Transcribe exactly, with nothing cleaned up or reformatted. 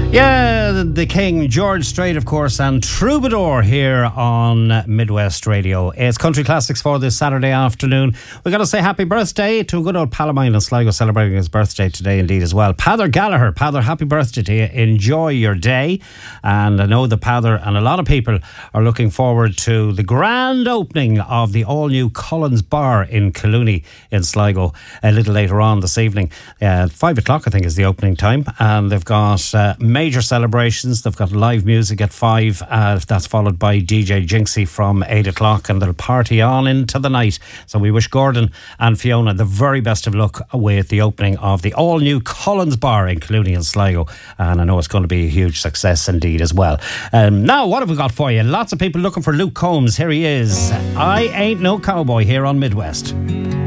Yeah, the King, George Strait, of course, and Troubadour here on Midwest Radio. It's Country Classics for this Saturday afternoon. We've got to say happy birthday to a good old pal of mine in Sligo, celebrating his birthday today indeed as well. Pather Gallagher. Pather, happy birthday to you. Enjoy your day. And I know the Pather and a lot of people are looking forward to the grand opening of the all-new Collins Bar in Collooney in Sligo a little later on this evening. Uh, five o'clock, I think, is the opening time. And they've got uh, major celebrations. They've got live music at five. Uh, that's followed by D J Jinxie from eight o'clock, and they'll party on into the night. So we wish Gordon and Fiona the very best of luck with the opening of the all-new Collins Bar in Collooney and Sligo. And I know it's going to be a huge success indeed as well. Um, now, what have we got for you? Lots of people looking for Luke Combs. Here he is. I Ain't No Cowboy here on Midwest.